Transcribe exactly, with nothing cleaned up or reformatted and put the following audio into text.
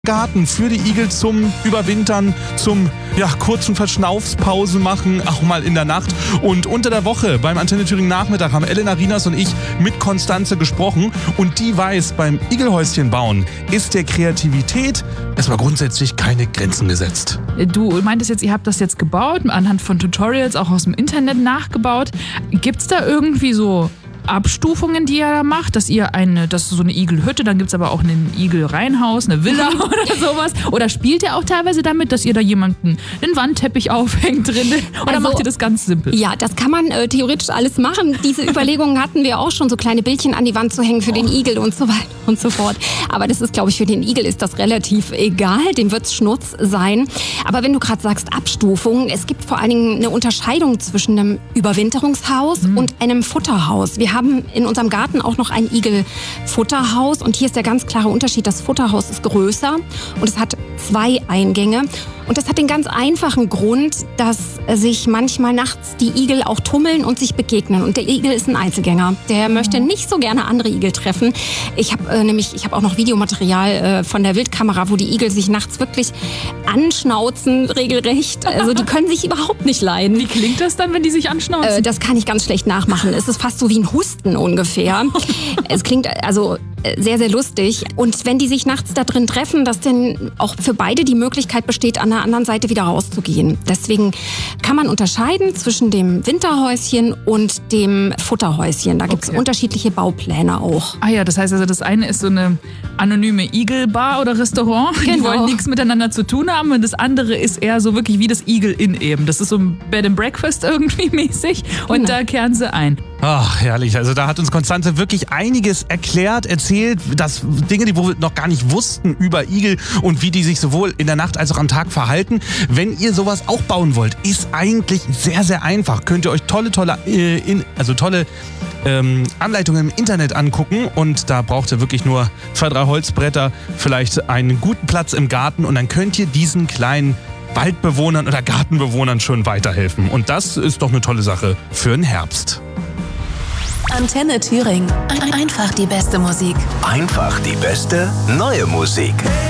Garten für die Igel zum Überwintern, zum ja, kurzen Verschnaufspause machen, auch mal in der Nacht. Und unter der Woche beim Antenne Thüringen Nachmittag haben Elena Rinas und ich mit Konstanze gesprochen. Und die weiß, beim Igelhäuschen bauen ist der Kreativität erstmal grundsätzlich keine Grenzen gesetzt. Du meintest jetzt, ihr habt das jetzt gebaut, anhand von Tutorials auch aus dem Internet nachgebaut. Gibt's da irgendwie so Abstufungen, die ihr da macht, dass ihr eine, das ist so eine Igelhütte, dann gibt's aber auch ein Igelreihenhaus, eine Villa oder sowas. Oder spielt ihr auch teilweise damit, dass ihr da jemanden einen Wandteppich aufhängt drin? Oder also, macht ihr das ganz simpel? Ja, das kann man äh, theoretisch alles machen. Diese Überlegungen hatten wir auch schon, so kleine Bildchen an die Wand zu hängen für oh. den Igel und so weiter und so fort. Aber das ist, glaube ich, für den Igel ist das relativ egal, dem wird's Schnurz sein. Aber wenn du gerade sagst Abstufungen, es gibt vor allen Dingen eine Unterscheidung zwischen einem Überwinterungshaus mhm. und einem Futterhaus. Wir Wir haben in unserem Garten auch noch ein Igelfutterhaus und hier ist der ganz klare Unterschied. Das Futterhaus ist größer und es hat zwei Eingänge. Und das hat den ganz einfachen Grund, dass sich manchmal nachts die Igel auch tummeln und sich begegnen. Und der Igel ist ein Einzelgänger. Der möchte nicht so gerne andere Igel treffen. Ich habe äh, nämlich, ich habe auch noch Videomaterial äh, von der Wildkamera, wo die Igel sich nachts wirklich anschnauzen, regelrecht. Also die können sich überhaupt nicht leiden. Wie klingt das dann, wenn die sich anschnauzen? Äh, das kann ich ganz schlecht nachmachen. Es ist fast so wie ein Husten ungefähr. Es klingt also sehr, sehr lustig. Und wenn die sich nachts da drin treffen, dass dann auch für beide die Möglichkeit besteht, an der anderen Seite wieder rauszugehen. Deswegen kann man unterscheiden zwischen dem Winterhäuschen und dem Futterhäuschen. Da gibt es okay. unterschiedliche Baupläne auch. Ah ja, das heißt also, das eine ist so eine anonyme Igelbar oder Restaurant. Genau. Die wollen nichts miteinander zu tun haben. Und das andere ist eher so wirklich wie das Igel in eben. Das ist so ein Bed and Breakfast irgendwie mäßig. Und genau. da kehren sie ein. Ach, herrlich. Also da hat uns Konstanze wirklich einiges erklärt, erzählt, dass Dinge, die wir noch gar nicht wussten über Igel und wie die sich sowohl in der Nacht als auch am Tag verhalten. Wenn ihr sowas auch bauen wollt, ist eigentlich sehr, sehr einfach. Könnt ihr euch tolle, tolle, äh, in, also tolle ähm, Anleitungen im Internet angucken und da braucht ihr wirklich nur zwei, drei Holzbretter, vielleicht einen guten Platz im Garten und dann könnt ihr diesen kleinen Waldbewohnern oder Gartenbewohnern schon weiterhelfen. Und das ist doch eine tolle Sache für den Herbst. Antenne Thüringen. Einfach die beste Musik. Einfach die beste neue Musik.